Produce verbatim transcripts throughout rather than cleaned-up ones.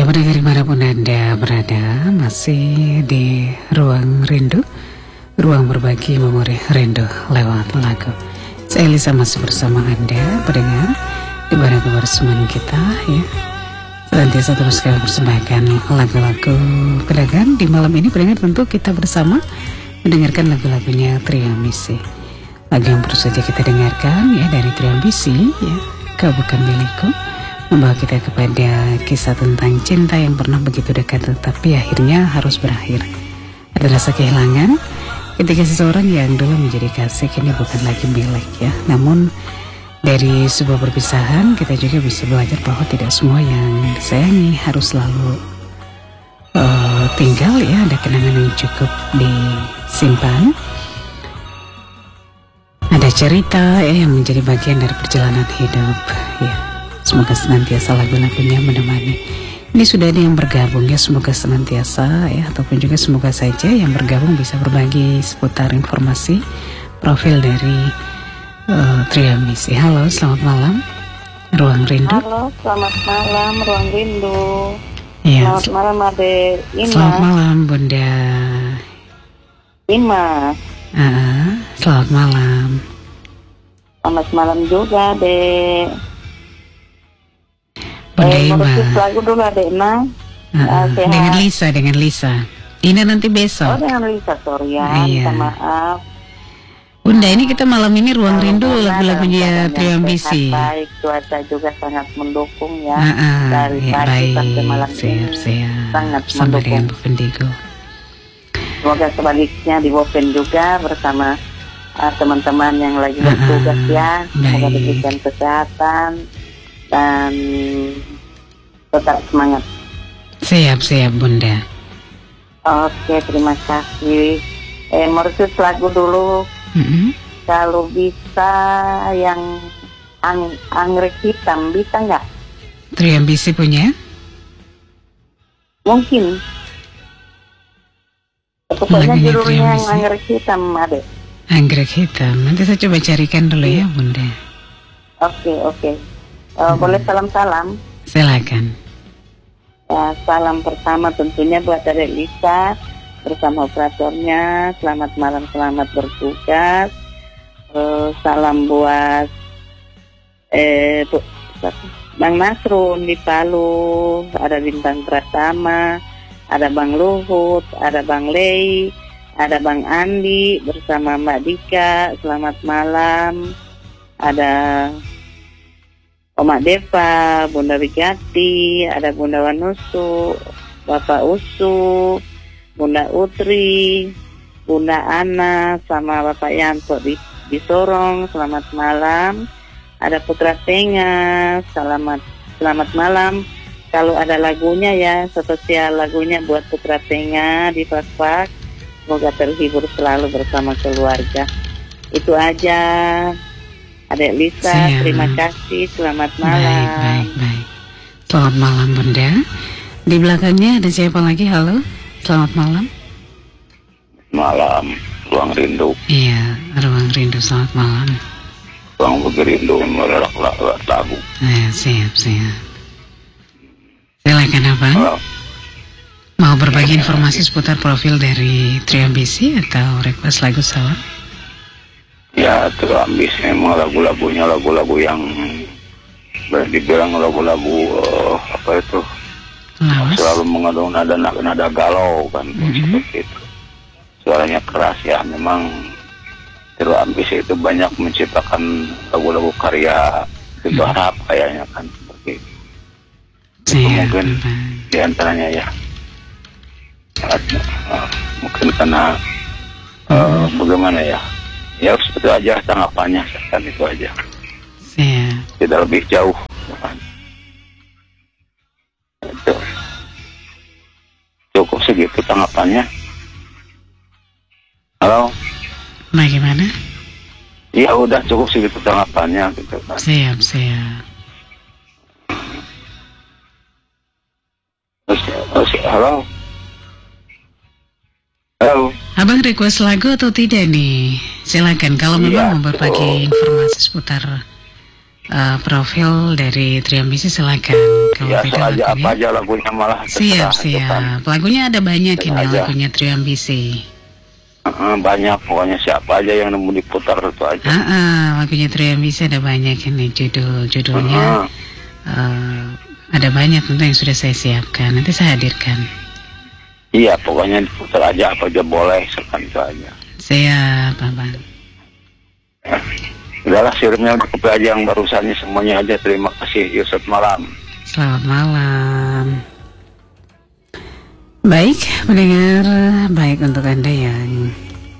Ya, pendengar dimanapun Anda berada, masih di Ruang Rindu, ruang berbagi memori rindu lewat lagu. Saya Elisa masih bersama Anda, pendengar, di mana kebersamaan kita, ya. Senantiasa terus kami persembahkan lagu-lagu kenangan. Di malam ini, pendengar, tentu kita bersama mendengarkan lagu-lagunya Trio Ambisi. Lagu yang baru saja kita dengarkan, ya, dari Trio Ambisi, ya, Kau Bukan Milikku, membawa kita kepada kisah tentang cinta yang pernah begitu dekat tetapi akhirnya harus berakhir. Ada rasa kehilangan ketika seseorang yang dulu menjadi kasih kini bukan lagi milik, ya. Namun dari sebuah perpisahan kita juga bisa belajar bahwa tidak semua yang disayangi harus selalu uh, tinggal, ya. Ada kenangan yang cukup disimpan, ada cerita, ya, yang menjadi bagian dari perjalanan hidup, ya. Semoga senantiasa lagu-lagunya menemani. Ini sudah ada yang bergabung, ya, semoga senantiasa, ya, ataupun juga semoga saja yang bergabung bisa berbagi seputar informasi profil dari uh, Trio Ambisi. Halo, selamat malam, Ruang Rindu. Halo, selamat malam, Ruang Rindu. Ya, selamat malam, Ade Ima. Selamat malam, Bunda Ima. Uh, selamat malam. Selamat malam juga, Dek. Bunda Eh, Ima. merujuk lagu dulu, Dek Ima. Uh, Uh, dengan Lisa, dengan Lisa. Ini nanti Oh, besok. dengan Lisa, sorry ya, Iya. minta maaf. Bunda, ini kita malam ini Ruang Rindu Alhamdulillah, lagu-lagunya dalam keadaan Trio yang Ambisi. sehat, baik, cuaca juga sangat mendukung, ya. Ah, ah, Dari ya, pagi baik, sampai malam siap, ini siap. sangat Sama mendukung. dengan Bu Pendigo. Semoga sebaliknya di Wopen juga bersama uh, teman-teman yang lagi Ah, bertugas, ya. Semoga baik. diberikan kesehatan dan tetap semangat. Siap, siap, Bunda. Oke, terima kasih. Eh, mercus lagu dulu. Mm-mm. Kalau bisa yang ang anggrek hitam, bisa nggak? Trio Ambisi punya? Mungkin. Pokoknya Lagunya judulnya Trio yang Ambisi. anggrek hitam, Ade. Anggrek hitam. Nanti saya coba carikan dulu, ya, Bunda. Oke, oke. Eh, Boleh salam-salam? Silakan. Ya, salam pertama tentunya buat Adek Lisa bersama operatornya. Selamat malam, selamat bertugas. Eh, salam buat eh, bu, Bang Nasrun di Palu, ada Bintang Pratama, ada Bang Luhut, ada Bang Lei, ada Bang Andi bersama Mbak Dika. Selamat malam. Ada Oma Deva, Bunda Wigati, ada Bunda Wanusu, Bapak Usu, Bunda Utri, Bunda Ana, sama Bapak Yanto di, di Sorong. Selamat malam. Ada Putra Tenga, selamat selamat malam. Kalau ada lagunya, ya, spesial lagunya buat Putra Tenga di Pak-Pak. Semoga terhibur selalu bersama keluarga. Itu aja. Adek Lisa, Siap. terima kasih. Selamat malam. Baik, baik, baik. Selamat malam, Bunda. Di belakangnya ada siapa lagi? Halo, selamat malam. Malam, Ruang Rindu, Iya, Ruang Rindu, selamat malam. Ruang Rindu melelak lagu. Nah, siap, siap. Silakan, Abang. Halo. Mau berbagi informasi seputar profil dari Trio Ambisi atau request lagu salam? Ya, terambis memang lagu-lagunya lagu-lagu yang boleh dibilang lagu-lagu uh, apa itu Lawas. selalu mengandung nada-nada galau kan, Mhm. seperti itu. Suaranya keras, ya. Memang terambis itu banyak menciptakan lagu-lagu karya itu Mhm. harap kayaknya kan seperti itu. Itu Siap, mungkin Abang. diantaranya, ya. Uh, mungkin karena uh, bagaimana ya? Ya seperti aja tanggapannya, kan itu aja. Siap. Tidak lebih jauh. Kan. Itu. Cukup segitu tanggapannya. Halo? Bagaimana? Ya udah cukup segitu tanggapannya gitu kan. Siap, siap. Terus, terus, halo? Halo? Abang request lagu atau tidak nih? Silakan kalau memang Iya, mau berbagi betul. informasi seputar uh, profil dari Trio Ambisi, silakan. kalau Ya, beda so aja lagu apa ya. aja lagunya malah Siap, terserah aja kan. siap. Lagunya ada banyak Terserah ini, aja. lagunya Trio Ambisi. Heeh, banyak pokoknya siapa aja yang nemu diputar itu aja. Ah, ah, lagunya Trio Ambisi ada banyak ini, judul-judulnya. Heeh. eh, ada banyak tentu yang sudah saya siapkan. Nanti saya hadirkan. Iya, pokoknya diputar aja apa aja boleh, sekan itu aja. Siap, Abang. Ya. Udahlah, siripnya udah kopi aja yang barusannya semuanya aja. Terima kasih, Yusuf Malam. Selamat malam. Baik, mendengar baik untuk Anda yang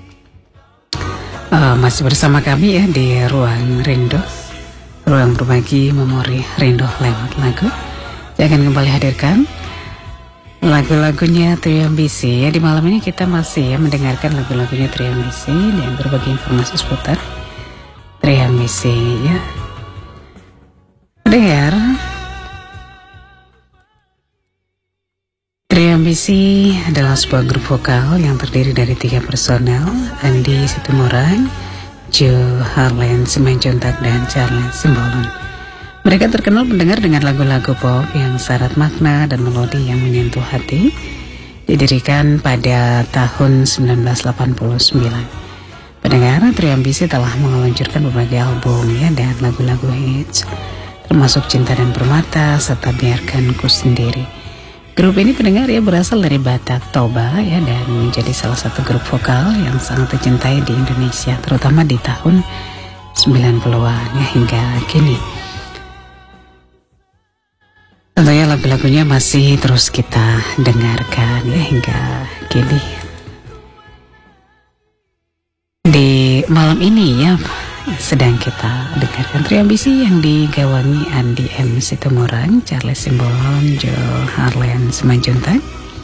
uh, masih bersama kami ya di Ruang Rindu, ruang berbagi memori rindu lewat lagu. Saya akan kembali hadirkan lagu-lagunya Trio Ambisi ya. Di malam ini kita masih ya mendengarkan lagu-lagunya Trio Ambisi dan berbagi informasi seputar Trio Ambisi ya. Dengar, Trio Ambisi adalah sebuah grup vokal yang terdiri dari tiga personel, Andi Situmorang, Joe Harlan Simanjuntak, dan Charles Simbolon. Mereka terkenal mendengar dengan lagu-lagu pop yang syarat makna dan melodi yang menyentuh hati. Didirikan pada tahun seribu sembilan ratus delapan puluh sembilan. Pendengar, Trio Ambisi telah meluncurkan berbagai album ya dan lagu-lagu hits, termasuk Cinta dan Permata serta Biarkan Ku Sendiri. Grup ini pendengar ya berasal dari Batak Toba ya dan menjadi salah satu grup vokal yang sangat dicintai di Indonesia, terutama di tahun sembilan puluhan ya hingga kini. Tentunya lagu-lagunya masih terus kita dengarkan ya hingga kini. Di malam ini ya sedang kita dengarkan Trio Ambisi yang digawangi Andi M. Situmorang, Charles Simbolon, Joe Harlan Simanjuntak,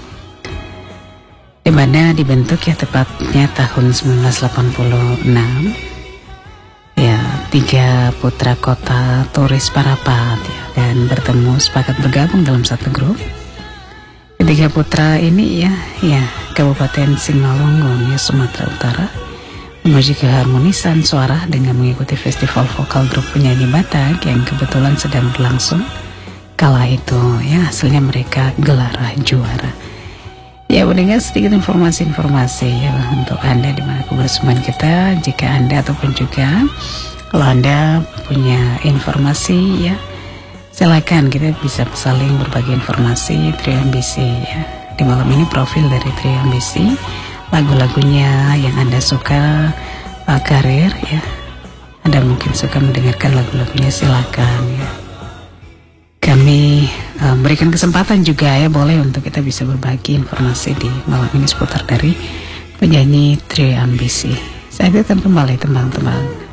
di mana dibentuk ya tepatnya tahun seribu sembilan ratus delapan puluh enam. Ya, tiga putra kota turis Parapat ya, dan bertemu sepakat bergabung dalam satu grup. Ketiga putra ini ya, ya Kabupaten Singalongo ya Sumatera Utara, menguji keharmonisan suara dengan mengikuti festival vokal grup penyanyi Batak yang kebetulan sedang berlangsung kala itu ya, hasilnya mereka gelar juara. Ya, mendengar sedikit informasi-informasi ya untuk Anda di mana kebersamaan kita. Jika Anda ataupun juga kalau Anda punya informasi ya, silakan kita bisa saling berbagi informasi Trio Ambisi ya. Di malam ini profil dari Trio Ambisi, lagu-lagunya yang Anda suka, uh, karir ya, Anda mungkin suka mendengarkan lagu-lagunya, silakan ya. Kami uh, berikan kesempatan juga ya, boleh untuk kita bisa berbagi informasi di malam ini seputar dari penyanyi Trio Ambisi. Saya akan kembali tembang-tembang.